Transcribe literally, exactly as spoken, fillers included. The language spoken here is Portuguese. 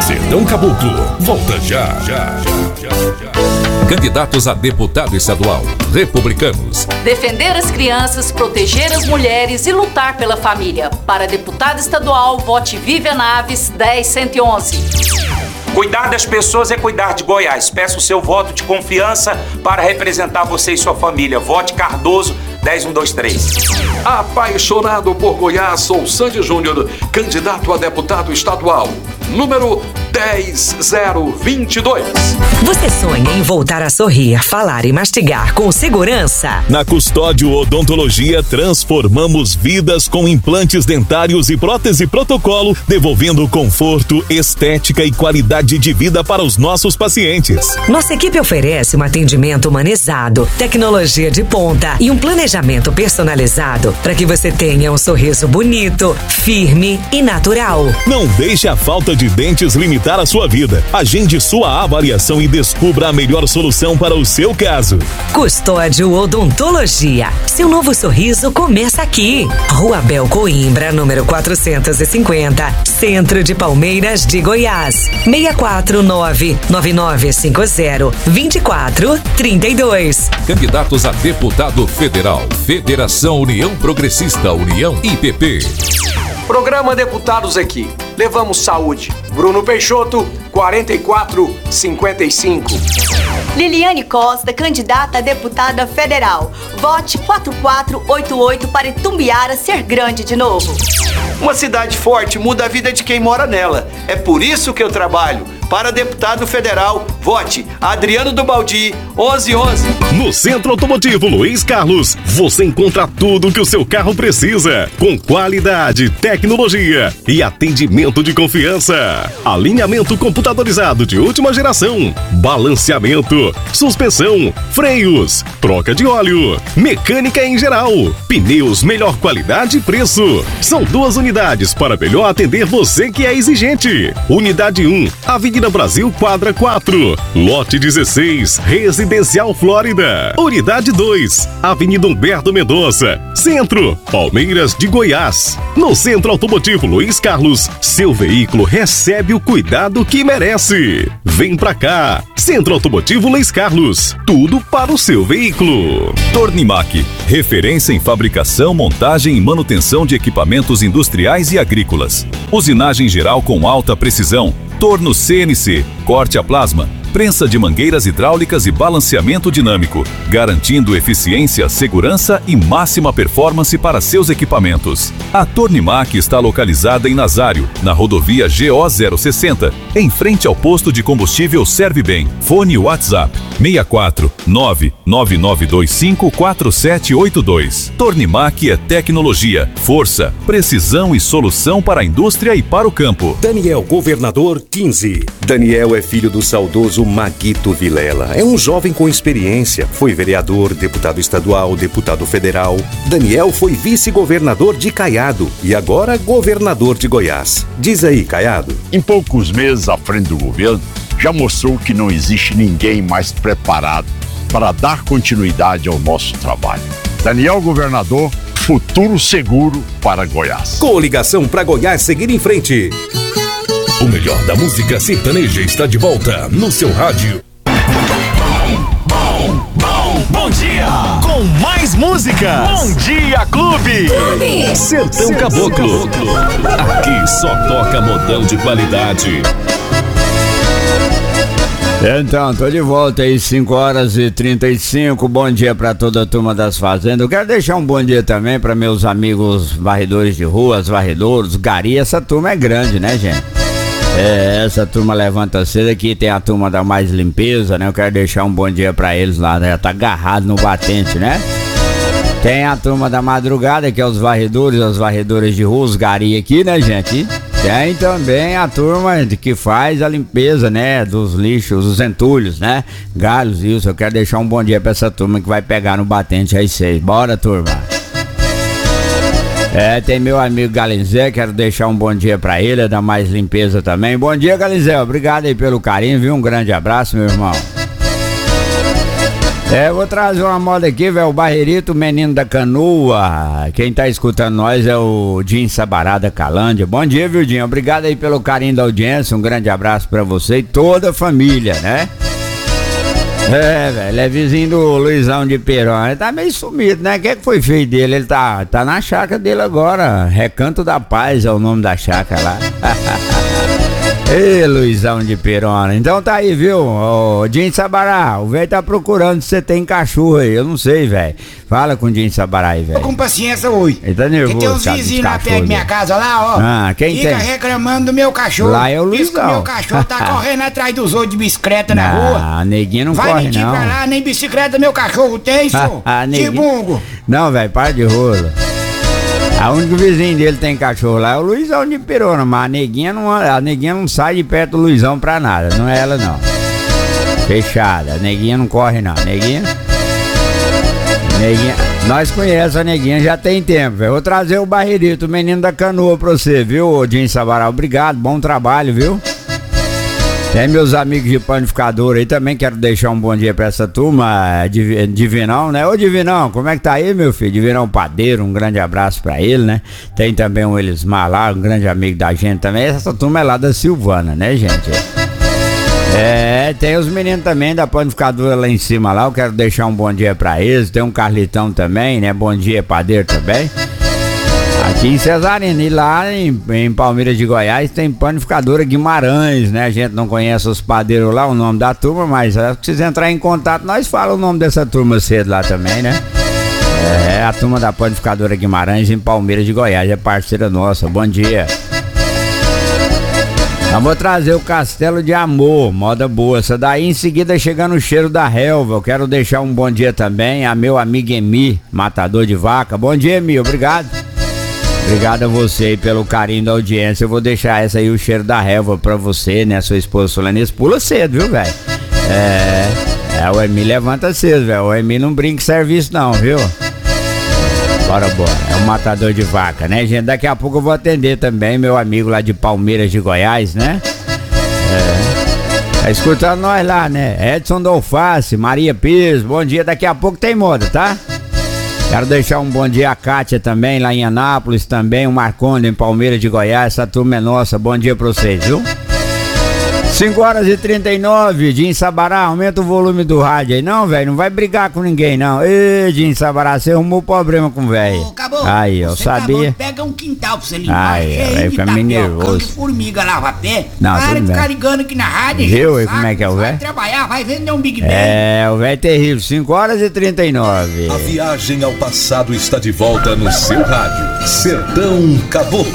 Sertão Caboclo, volta já, já, já, já, já. Candidatos a deputado estadual, republicanos. Defender as crianças, proteger as mulheres e lutar pela família. Para deputado estadual, vote Vivian Naves, dez cento e onze. Cuidar das pessoas é cuidar de Goiás. Peço o seu voto de confiança para representar você e sua família. Vote Cardoso, dez mil cento e vinte e três. Apaixonado por Goiás, sou Sandy Júnior, candidato a deputado estadual, número dez mil vinte e dois. Você sonha em voltar a sorrir, falar e mastigar com segurança? Na Custódio Odontologia, transformamos vidas com implantes dentários e prótese protocolo, devolvendo conforto, estética e qualidade de vida para os nossos pacientes. Nossa equipe oferece um atendimento humanizado, tecnologia de ponta e um planejamento personalizado para que você tenha um sorriso bonito, firme e natural. Não deixe a falta de dentes limitar a sua vida. Agende sua avaliação e descubra a melhor solução para o seu caso. Custódio Odontologia. Seu novo sorriso começa aqui. Rua Abel Coimbra, número quatrocentos e cinquenta, Centro de Palmeiras de Goiás. seis quatro nove, nove nove cinco zero, dois quatro três dois. Candidatos a deputado federal, Federação União Progressista, União I P P. Programa Deputados aqui. Levamos saúde. Bruno Peixoto, quarenta e quatro cinquenta e cinco. Liliane Costa, candidata a deputada federal. Vote quatro quatro oito oito para Itumbiara ser grande de novo. Uma cidade forte muda a vida de quem mora nela. É por isso que eu trabalho. Para deputado federal, vote Adriano do Baldi, onze onze. No Centro Automotivo Luiz Carlos, você encontra tudo que o seu carro precisa, com qualidade, tecnologia e atendimento de confiança. Alinhamento computadorizado de última geração, balanceamento, suspensão, freios, troca de óleo, mecânica em geral, pneus melhor qualidade e preço. São duas unidades para melhor atender você que é exigente. Unidade um, Avenida Brasil, quadra quatro, lote dezesseis, Residencial Flórida. Unidade dois, Avenida Humberto Mendonça, Centro, Palmeiras de Goiás. No Centro Automotivo Luiz Carlos, seu veículo recebe o cuidado que merece. Vem pra cá, Centro Automotivo Luiz Carlos, tudo para o seu veículo. Tornimac, referência em fabricação, montagem e manutenção de equipamentos industriais e agrícolas. Usinagem geral com alta precisão. Torno C N C, corte a plasma, prensa de mangueiras hidráulicas e balanceamento dinâmico, garantindo eficiência, segurança e máxima performance para seus equipamentos. A Tornimac está localizada em Nazário, na rodovia G O zero sessenta, em frente ao posto de combustível Servibem. Fone WhatsApp seis quatro nove nove nove dois cinco quatro sete oito dois. Tornimac é tecnologia, força, precisão e solução para a indústria e para o campo. Daniel Governador quinze. Daniel é filho do saudoso Maguito Vilela. É um jovem com experiência. Foi vereador, deputado estadual, deputado federal. Daniel foi vice-governador de Caiado e agora governador de Goiás. Diz aí, Caiado. Em poucos meses à frente do governo, já mostrou que não existe ninguém mais preparado para dar continuidade ao nosso trabalho. Daniel Governador, futuro seguro para Goiás. Coligação para Goiás seguir em frente. O melhor da música sertaneja está de volta no seu rádio. Bom, bom, bom, bom dia! Com mais músicas! Bom Dia Clube! Clube. Sertão Caboclo. Aqui só toca modão de qualidade. Então, tô de volta aí, cinco horas e trinta e cinco. Bom dia pra toda a turma das fazendas. Eu quero deixar um bom dia também pra meus amigos varredores de ruas, varredores, gari. Essa turma é grande, né, gente? É, essa turma levanta cedo. Aqui tem a turma da Mais Limpeza, né? Eu quero deixar um bom dia pra eles lá, né? Já tá agarrado no batente, né? Tem a turma da madrugada, que é os varredores, as varredoras de rua, os gari aqui, né, gente? Tem também a turma de que faz a limpeza, né, dos lixos, os entulhos, né, galhos, isso. Eu quero deixar um bom dia pra essa turma que vai pegar no batente aí seis. Bora, turma. É, tem meu amigo Galizé, quero deixar um bom dia pra ele, é da Mais Limpeza também. Bom dia, Galizé, obrigado aí pelo carinho, viu? Um grande abraço, meu irmão. É, vou trazer uma moda aqui, velho, o Barreirito, o menino da canoa. Quem tá escutando nós é o Dinho Sabará da Calândia. Bom dia, viu, Dinho? Obrigado aí pelo carinho da audiência, um grande abraço pra você e toda a família, né? É, velho, é vizinho do Luizão de Perón. Ele tá meio sumido, né? O que, é que foi feito dele? Ele tá, tá na chácara dele agora. Recanto da Paz é o nome da chácara lá. Ê, Luizão de Perona. Então tá aí, viu? Ô, Dinho Sabará, o velho tá procurando se você tem cachorro aí. Eu não sei, velho. Fala com o Dinho Sabará aí, velho. Tô com paciência hoje. Ele tá nervoso. Tem uns vizinhos lá perto da minha casa lá, ó. Ah, quem fica tem? Fica reclamando do meu cachorro. Lá é o Diz que o Luizão. meu cachorro tá correndo atrás dos outros de bicicleta na não, rua. Ah, neguinho não Vai corre, mentir não. pra lá, nem bicicleta meu cachorro tem, senhor. Tibungo. Não, velho, para de rolo. A única vizinho dele tem cachorro lá é o Luizão de Perona, mas a neguinha não, a neguinha não sai de perto do Luizão pra nada, não é ela não. Fechada, a neguinha não corre não, neguinha. Neguinha, nós conhecemos a neguinha já tem tempo, velho. Vou trazer o Barreirito, o menino da canoa pra você, viu, Dinho Sabará? Obrigado, bom trabalho, viu? Tem meus amigos de panificador aí também, quero deixar um bom dia pra essa turma, Divinão, né? Ô Divinão, como é que tá aí, meu filho? Divinão Padeiro, um grande abraço pra ele, né? Tem também o Elismar lá, um grande amigo da gente também. Essa turma é lá da Silvana, né, gente? É, tem os meninos também da panificadora lá em cima lá, eu quero deixar um bom dia pra eles. Tem um Carlitão também, né? Bom dia, Padeiro também. Aqui em Cesarina e lá em, em Palmeiras de Goiás tem panificadora Guimarães, né? A gente não conhece os padeiros lá, o nome da turma, mas se vocês entrarem em contato, nós falamos o nome dessa turma cedo lá também, né? É a turma da panificadora Guimarães em Palmeiras de Goiás, é parceira nossa, bom dia. Eu vou trazer o Castelo de Amor, moda boa. Essa daí em seguida chegando o cheiro da relva. Eu quero deixar um bom dia também a meu amigo Emi, matador de vaca. Bom dia, Emi, obrigado. Obrigado a você aí pelo carinho da audiência. Eu vou deixar essa aí, o cheiro da relva, pra você, né? Sua esposa Solanês. Pula cedo, viu, velho? É, é, o Emi levanta cedo, velho. O Emi não brinca em serviço, não, viu? Bora, bora. É um matador de vaca, né, gente? Daqui a pouco eu vou atender também meu amigo lá de Palmeiras de Goiás, né? É. Tá escutando nós lá, né? Edson Dolface, Maria Pires, bom dia. Daqui a pouco tem moda, tá? Quero deixar um bom dia a Kátia também, lá em Anápolis também, o Marconde em Palmeiras de Goiás, essa turma é nossa, bom dia pra vocês, viu? cinco horas e trinta e nove, Dinho Sabará, aumenta o volume do rádio aí. Não, velho, não vai brigar com ninguém, não. Ê, Dinho Sabará, você arrumou problema com o velho. Acabou. Aí, eu você sabia. Acabou, pega um quintal pra você limpar. Aí, aí fica meio nervoso. De formiga lava pé. Não, para tudo de ficar bem. ligando aqui na rádio. Viu aí como é que é o Vai velho? trabalhar, vai vender um Big Bang. É, o velho é terrível, cinco horas e trinta e nove. A viagem ao passado está de volta no seu rádio. Sertão Caboclo.